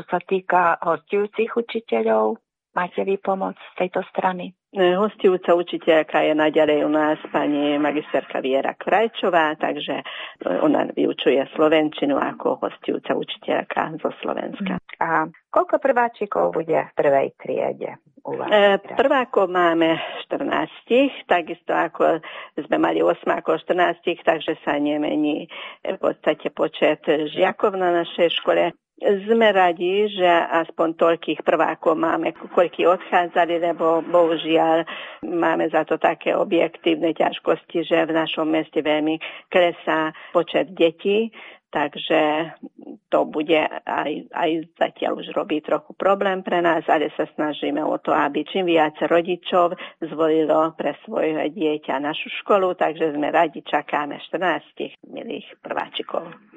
čo sa týka hostujúcich učiteľov, máte vy pomoc z tejto strany? Hostujúca učiteľka je naďalej u nás pani magisterka Viera Krajčová, takže ona vyučuje slovenčinu ako hostujúca učiteľka zo Slovenska. A koľko prváčikov bude v prvej triede u vás? Prvákov máme 14, takisto ako sme mali 8 ako 14, takže sa nemení v podstate počet žiakov na našej škole. Sme radi, že aspoň toľkých prvákov máme, koľký odchádzali, lebo bohužiaľ máme za to také objektívne ťažkosti, že v našom meste veľmi klesá počet detí, takže to bude aj zatiaľ už robí trochu problém pre nás, ale sa snažíme o to, aby čím viac rodičov zvolilo pre svoje dieťa našu školu, takže sme radi, čakáme 14 milých prváčikov.